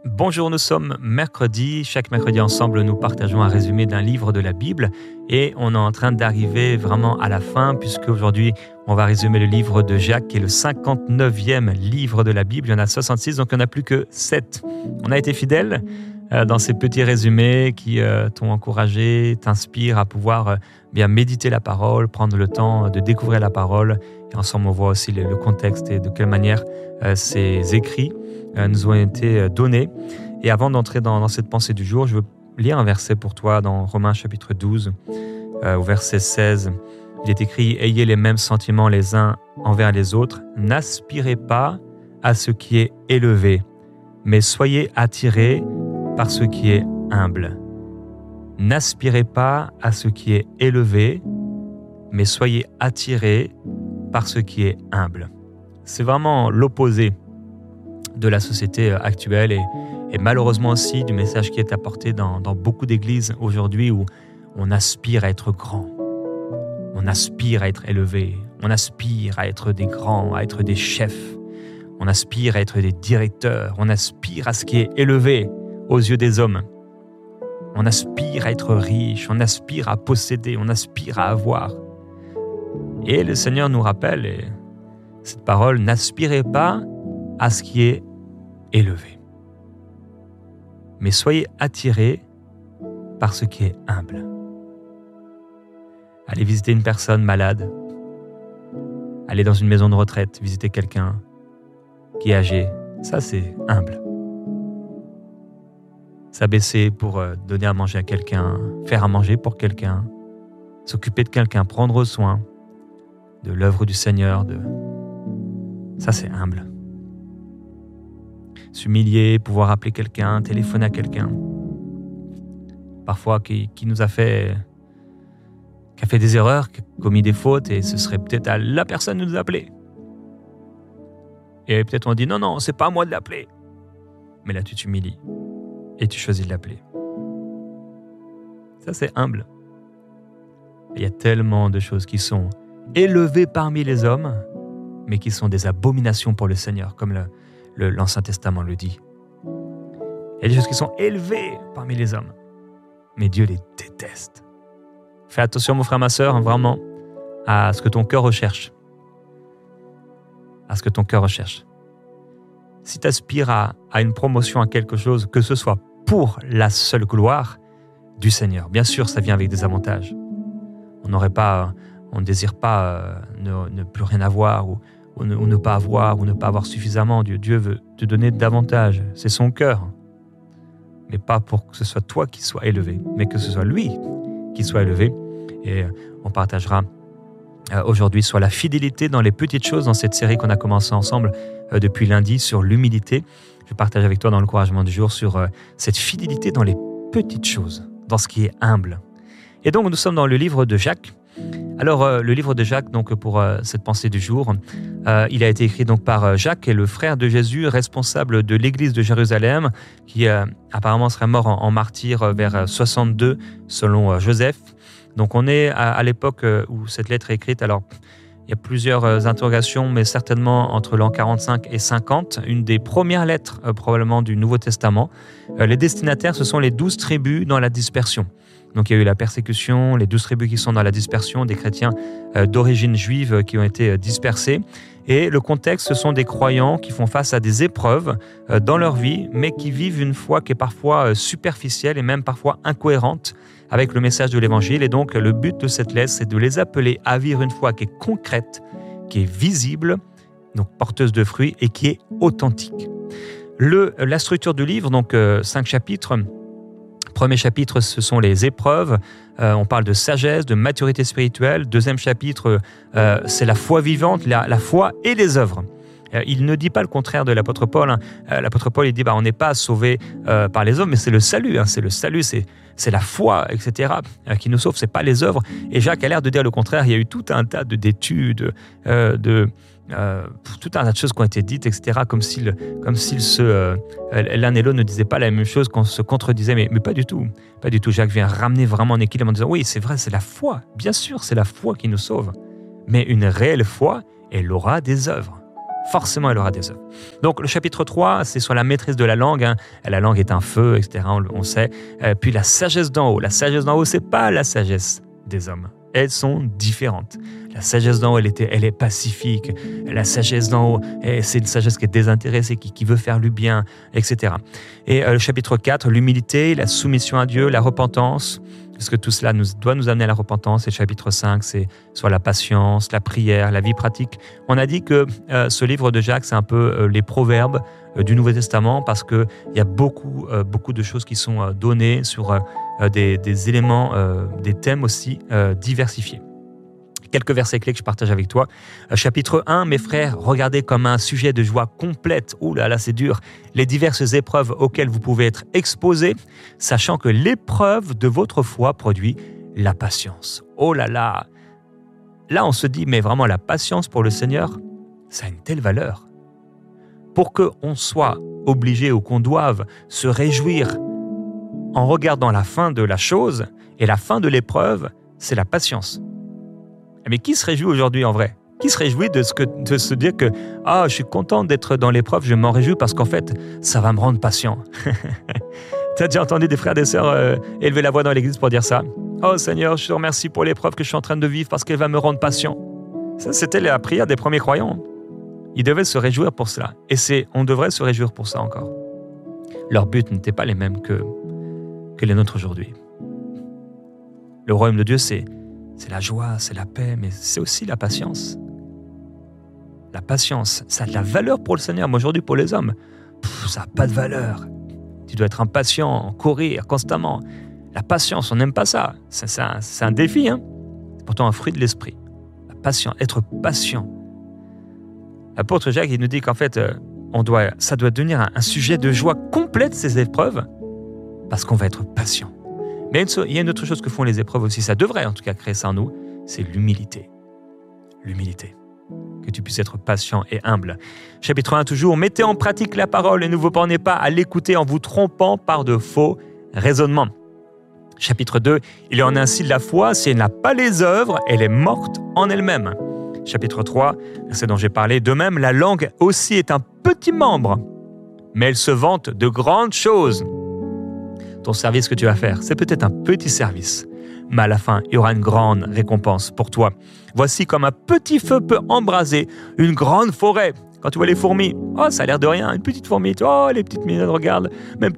Bonjour, nous sommes mercredi. Chaque mercredi ensemble, nous partageons un résumé d'un livre de la Bible et on est en train d'arriver vraiment à la fin puisque aujourd'hui, on va résumer le livre de Jacques qui est le 59e livre de la Bible. Il y en a 66, donc il n'y en a plus que 7. On a été fidèles dans ces petits résumés qui t'ont encouragé, t'inspirent à pouvoir bien méditer la parole, prendre le temps de découvrir la parole. Et ensemble, on voit aussi le contexte et de quelle manière ces écrits nous ont été donnés. Et avant d'entrer dans cette pensée du jour, je veux lire un verset pour toi dans Romains chapitre 12, au verset 16. Il est écrit « Ayez les mêmes sentiments les uns envers les autres, n'aspirez pas à ce qui est élevé, mais soyez attirés par ce qui est humble. N'aspirez pas à ce qui est élevé, mais soyez attirés par ce qui est humble. » C'est vraiment l'opposé de la société actuelle et malheureusement aussi du message qui est apporté dans beaucoup d'églises aujourd'hui où on aspire à être grand, on aspire à être élevé, on aspire à être des grands, à être des chefs, on aspire à être des directeurs, on aspire à ce qui est élevé aux yeux des hommes. On aspire à être riche, on aspire à posséder, on aspire à avoir. Et le Seigneur nous rappelle cette parole, n'aspirez pas à ce qui est élevé, mais soyez attirés par ce qui est humble. Allez visiter une personne malade, allez dans une maison de retraite, visiter quelqu'un qui est âgé, ça c'est humble. S'abaisser pour donner à manger à quelqu'un, faire à manger pour quelqu'un, s'occuper de quelqu'un, prendre soin de l'œuvre du Seigneur, ça c'est humble. S'humilier, pouvoir appeler quelqu'un, téléphoner à quelqu'un, parfois qui nous a fait des erreurs, qui a commis des fautes, et ce serait peut-être à la personne de nous appeler. Et peut-être on dit non, c'est pas à moi de l'appeler. Mais là tu t'humilies et tu choisis de l'appeler. Ça c'est humble. Il y a tellement de choses qui sont élevées parmi les hommes, mais qui sont des abominations pour le Seigneur, comme l'Ancien Testament le dit. Il y a des choses qui sont élevées parmi les hommes, mais Dieu les déteste. Fais attention, mon frère, ma sœur, vraiment, à ce que ton cœur recherche. À ce que ton cœur recherche. Si tu aspires à une promotion, à quelque chose, que ce soit pour la seule gloire du Seigneur, bien sûr, ça vient avec des avantages. On ne désire pas ne plus rien avoir ou ne pas avoir, ou ne pas avoir suffisamment. Dieu veut te donner davantage. C'est son cœur. Mais pas pour que ce soit toi qui sois élevé, mais que ce soit lui qui soit élevé. Et on partagera aujourd'hui sur la fidélité dans les petites choses, dans cette série qu'on a commencé ensemble depuis lundi sur l'humilité. Je partage avec toi dans l'encouragement du jour sur cette fidélité dans les petites choses, dans ce qui est humble. Et donc nous sommes dans le livre de Jacques. Alors, le livre de Jacques, donc pour cette pensée du jour, il a été écrit donc par Jacques, qui est le frère de Jésus, responsable de l'église de Jérusalem, qui apparemment serait mort en martyr vers 62 selon Joseph. Donc on est à l'époque où cette lettre est écrite. Alors, il y a plusieurs interrogations, mais certainement entre l'an 45 et 50, une des premières lettres probablement du Nouveau Testament. Les destinataires, ce sont les 12 tribus dans la dispersion. Donc il y a eu la persécution, les 12 tribus qui sont dans la dispersion, des chrétiens d'origine juive qui ont été dispersés. Et le contexte, ce sont des croyants qui font face à des épreuves dans leur vie, mais qui vivent une foi qui est parfois superficielle et même parfois incohérente avec le message de l'Évangile. Et donc le but de cette lettre, c'est de les appeler à vivre une foi qui est concrète, qui est visible, donc porteuse de fruits et qui est authentique. La structure du livre, donc 5 chapitres. Premier chapitre, ce sont les épreuves. On parle de sagesse, de maturité spirituelle. Deuxième chapitre, c'est la foi vivante, la foi et les œuvres. Il ne dit pas le contraire de l'apôtre Paul. L'apôtre Paul, il dit on n'est pas sauvé par les hommes, mais c'est le salut. C'est le salut, c'est la foi, etc. qui nous sauve, c'est pas les œuvres. Et Jacques a l'air de dire le contraire. Il y a eu tout un tas d'études, tout un tas de choses qui ont été dites, etc. Comme si l'un et l'autre ne disaient pas la même chose, qu'on se contredisait, mais pas du tout. Pas du tout. Jacques vient ramener vraiment en équilibre en disant oui, c'est vrai, c'est la foi. Bien sûr, c'est la foi qui nous sauve. Mais une réelle foi, elle aura des œuvres. Forcément, elle aura des œuvres. Donc, le chapitre 3, c'est sur la maîtrise de la langue. Hein. La langue est un feu, etc. On sait. Puis la sagesse d'en haut. La sagesse d'en haut, c'est pas la sagesse des hommes. Elles sont différentes. La sagesse d'en haut, elle est pacifique. La sagesse d'en haut, c'est une sagesse qui est désintéressée, qui veut faire le bien, etc. Et le chapitre 4, l'humilité, la soumission à Dieu, la repentance. Parce que tout cela doit nous amener à la repentance. Et le chapitre 5, c'est sur la patience, la prière, la vie pratique. On a dit que ce livre de Jacques, c'est un peu les proverbes du Nouveau Testament parce qu'il y a beaucoup de choses qui sont données sur des éléments, des thèmes aussi diversifiés. Quelques versets clés que je partage avec toi. Chapitre 1, mes frères, regardez comme un sujet de joie complète, ouh là là c'est dur, les diverses épreuves auxquelles vous pouvez être exposés, sachant que l'épreuve de votre foi produit la patience. Oh là là, là on se dit, mais vraiment la patience pour le Seigneur, ça a une telle valeur. Pour qu'on soit obligé ou qu'on doive se réjouir en regardant la fin de la chose, et la fin de l'épreuve, c'est la patience. Mais qui se réjouit aujourd'hui en vrai ? Qui se réjouit de se dire que « Ah, je suis content d'être dans l'épreuve, je m'en réjouis parce qu'en fait, ça va me rendre patient. » Tu as déjà entendu des frères et des sœurs élever la voix dans l'église pour dire ça ? « Oh Seigneur, je te remercie pour l'épreuve que je suis en train de vivre parce qu'elle va me rendre patient. » Ça, c'était la prière des premiers croyants. Ils devaient se réjouir pour cela. Et on devrait se réjouir pour ça encore. Leur but n'était pas les mêmes que les nôtres aujourd'hui. Le royaume de Dieu, c'est la joie, c'est la paix, mais c'est aussi la patience. La patience, ça a de la valeur pour le Seigneur. Mais aujourd'hui, pour les hommes, ça n'a pas de valeur. Tu dois être impatient, courir constamment. La patience, on n'aime pas ça. C'est un défi. Hein. C'est pourtant un fruit de l'esprit. La patience, être patient. L'apôtre Jacques, il nous dit qu'en fait, ça doit devenir un sujet de joie complète, ces épreuves, parce qu'on va être patient. Mais il y a une autre chose que font les épreuves aussi, ça devrait en tout cas créer ça en nous, c'est l'humilité. L'humilité. Que tu puisses être patient et humble. Chapitre 1 toujours, mettez en pratique la parole et ne vous bornez pas à l'écouter en vous trompant par de faux raisonnements. Chapitre 2, il en est ainsi de la foi, si elle n'a pas les œuvres, elle est morte en elle-même. Chapitre 3, c'est dont j'ai parlé, de même la langue aussi est un petit membre, mais elle se vante de grandes choses. Ton service que tu vas faire, c'est peut-être un petit service, mais à la fin, il y aura une grande récompense pour toi. Voici comme un petit feu peut embraser une grande forêt. Quand tu vois les fourmis, oh, ça a l'air de rien, une petite fourmi, oh, les petites mignonnes, regarde, même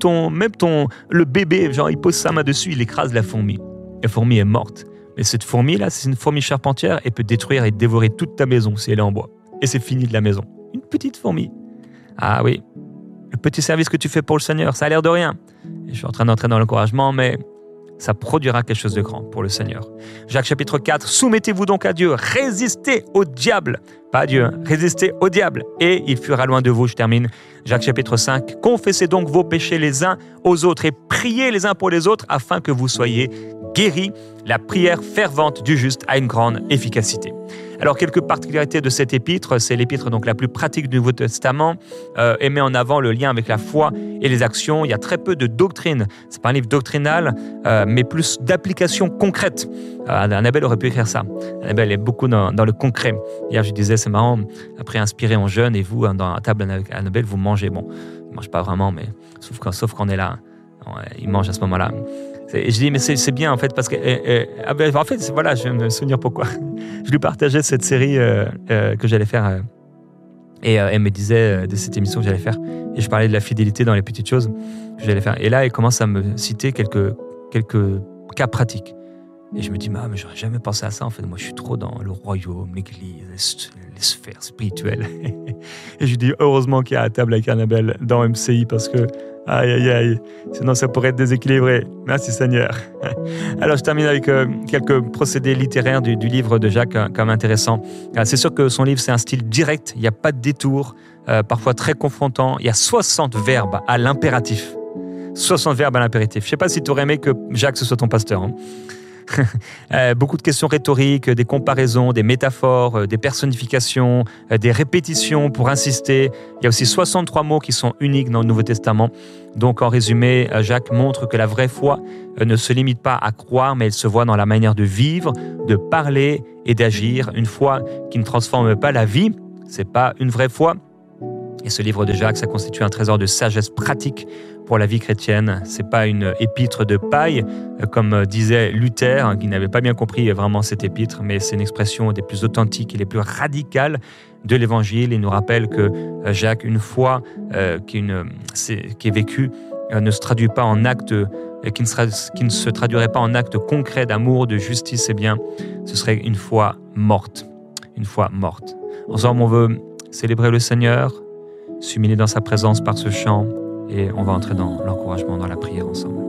le bébé, genre, il pose sa main dessus, il écrase la fourmi. La fourmi est morte. Mais cette fourmi-là, c'est une fourmi charpentière, elle peut détruire et dévorer toute ta maison si elle est en bois. Et c'est fini de la maison. Une petite fourmi. Ah oui, le petit service que tu fais pour le Seigneur, ça a l'air de rien. Et je suis en train d'entrer dans l'encouragement, mais ça produira quelque chose de grand pour le Seigneur. Jacques chapitre 4, soumettez-vous donc à Dieu, résistez au diable. Pas à Dieu, résistez au diable et il fuira loin de vous. Je termine. Jacques chapitre 5, confessez donc vos péchés les uns aux autres et priez les uns pour les autres afin que vous soyez guéris. La prière fervente du juste a une grande efficacité. Alors, quelques particularités de cet épître, c'est l'épître donc la plus pratique du Nouveau Testament et met en avant le lien avec la foi et les actions. Il y a très peu de doctrine. C'est pas un livre doctrinal, mais plus d'application concrète. Annabelle aurait pu écrire ça. Annabelle est beaucoup dans le concret. Hier, je disais, c'est marrant, après inspiré, on jeûne et vous, dans la table avec Annabelle, vous mangez. Bon, on ne mange pas vraiment, mais sauf quand on est là, il mange à ce moment-là. Et je dis, mais c'est bien en fait, parce que, en fait, voilà, je vais me souvenir pourquoi. Je lui partageais cette série que j'allais faire, et elle me disait de cette émission que j'allais faire, et je parlais de la fidélité dans les petites choses que j'allais faire. Et là, elle commence à me citer quelques cas pratiques. Et je me dis, mais j'aurais jamais pensé à ça en fait. Moi, je suis trop dans le royaume, l'église, les sphères spirituelles. Et je lui dis, heureusement qu'il y a à table avec Annabelle dans MCI, parce que aïe, sinon ça pourrait être déséquilibré. Merci Seigneur. Alors je termine avec quelques procédés littéraires du livre de Jacques comme intéressant. C'est sûr que son livre c'est un style direct, il n'y a pas de détour, parfois très confrontant. Il y a 60 verbes à l'impératif. 60 verbes à l'impératif. Je ne sais pas si tu aurais aimé que Jacques ce soit ton pasteur. Hein. Beaucoup de questions rhétoriques, des comparaisons, des métaphores, des personnifications, des répétitions pour insister. Il y a aussi 63 mots qui sont uniques dans le Nouveau Testament. Donc en résumé, Jacques montre que la vraie foi ne se limite pas à croire, mais elle se voit dans la manière de vivre, de parler et d'agir. Une foi qui ne transforme pas la vie, C'est pas une vraie foi. Et ce livre de Jacques, ça constitue un trésor de sagesse pratique pour la vie chrétienne. C'est pas une épître de paille, comme disait Luther, qui n'avait pas bien compris vraiment cette épître, mais c'est une expression des plus authentiques et les plus radicales de l'Évangile. Il nous rappelle que Jacques, une foi qui est vécue, ne se traduit pas en acte, qui ne se traduirait pas en acte concret d'amour, de justice, eh bien, ce serait une foi morte. Une foi morte. Ensemble, on veut célébrer le Seigneur, s'humilier dans sa présence par ce chant, et on va entrer dans l'encouragement, dans la prière ensemble.